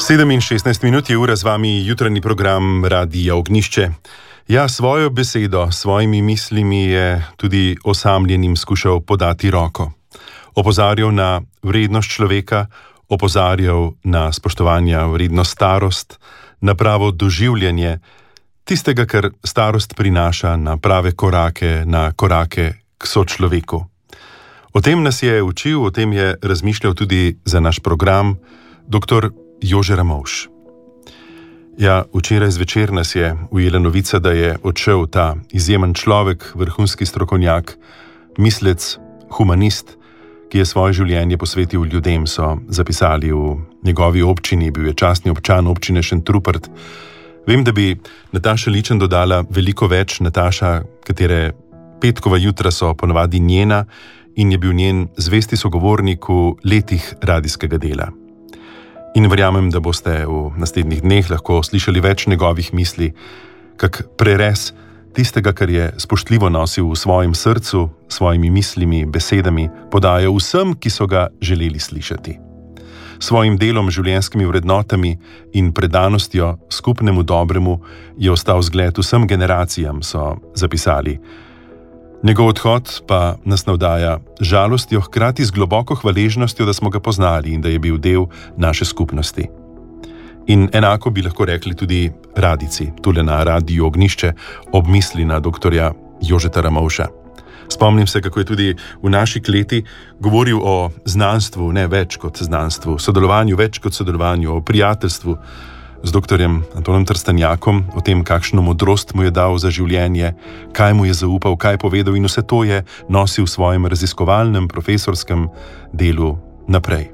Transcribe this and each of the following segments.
7:16 je ura, z vami jutranji program Radia Ognjišče. Ja, svojo besedo, svojimi mislimi je tudi osamljenim skušal podati roko. Opozarjal na vrednost človeka, opozarjal na spoštovanja vredno starost, na pravo doživljanje tistega, kar starost prinaša, na prave korake, na korake k sočloveku. O tem nas je učil, o tem je razmišljal tudi za naš program dr. Jože Ramovš. Ja, včeraj zvečer nas je ujela novica, da je odšel ta izjemen človek, vrhunski strokovnjak, mislec, humanist, ki je svoje življenje posvetil ljudem, so zapisali v njegovi občini, bil je častni občan občine Šentrupert. Vem, da bi Nataša Ličen dodala veliko več, Nataša, katere petkova jutra so ponavadi njena in je bil njen zvesti sogovornik v letih radijskega dela. In verjamem, da boste v naslednjih dneh lahko slišali več njegovih misli, kak prerez tistega, kar je spoštljivo nosil v svojem srcu, svojimi mislimi, besedami, podajal vsem, ki so ga želeli slišati. Svojim delom, življenjskimi vrednotami in predanostjo skupnemu dobremu je ostal zgled vsem generacijam, so zapisali. Njegov odhod pa nas navdaja žalostjo, hkrati z globoko hvaležnostjo, da smo ga poznali in da je bil del naše skupnosti. In enako bi lahko rekli tudi radijci, tule na Radiu Ognjišče, ob misli na doktorja Jožeta Ramovša. Spomnim se, kako je tudi v naši kleti govoril o znanstvu, ne več kot znanstvu, sodelovanju več kot sodelovanju, o prijateljstvu z doktorjem Antonom Trstenjakom, o tem, kakšno modrost mu je dal za življenje, kaj mu je zaupal, kaj je povedal, in vse to je nosil v svojem raziskovalnem, profesorskem delu naprej.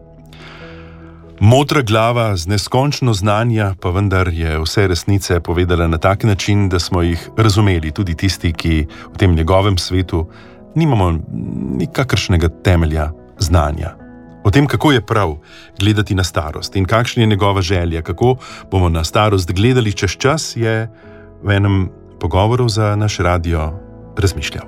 Modra glava z neskončno znanja, pa vendar je vse resnice povedala na tak način, da smo jih razumeli, tudi tisti, ki v tem njegovem svetu nimamo nikakršnega temelja znanja. O tem, kako je prav gledati na starost in kakšna je njegova želja, kako bomo na starost gledali čez čas, je v enem pogovoru za naš radio razmišljal.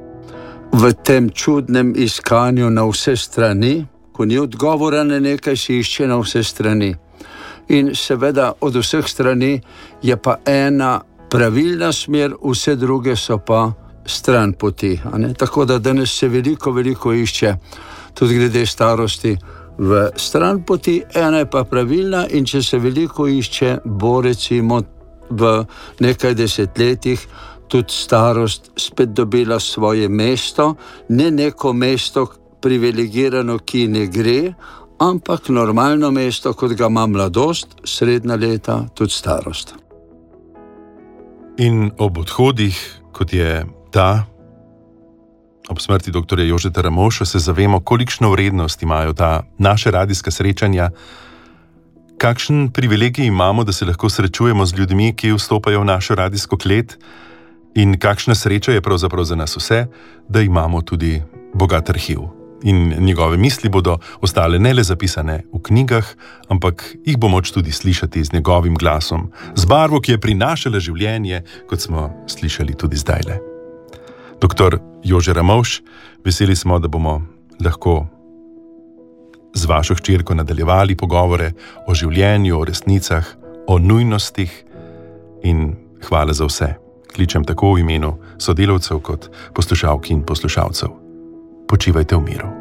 V tem čudnem iskanju na vse strani, ko ni odgovora na nekaj, se išče na vse strani. In seveda od vseh strani je pa ena pravilna smer, vse druge so pa stran poti. Tako da danes se veliko išče, tudi glede starosti, v stran poti, ena je pa pravilna, in če se veliko išče, bo recimo v nekaj desetletjih tudi starost spet dobila svoje mesto, ne neko mesto privilegirano, ki ne gre, ampak normalno mesto, kot ga ima mladost, srednja leta, tudi starost. In ob odhodih, kot je ta, ob smrti doktorja Jožeta Ramovša, se zavemo, kolikšno vrednost imajo ta naša radijska srečanja, kakšen privilegij imamo, da se lahko srečujemo z ljudmi, ki vstopajo v našo radijsko klet, in kakšna sreča je pravzaprav za nas vse, da imamo tudi bogat arhiv. In njegove misli bodo ostale ne le zapisane v knjigah, ampak jih bo moč tudi slišati z njegovim glasom, z barvo, ki je prinašala življenje, kot smo slišali tudi zdajle. Doktor Jože Ramovš, veseli smo, da bomo lahko z vašo hčerko nadaljevali pogovore o življenju, o resnicah, o nujnostih, in hvala za vse. Kličem tako v imenu sodelavcev kot poslušalk in poslušalcev. Počivajte v miru.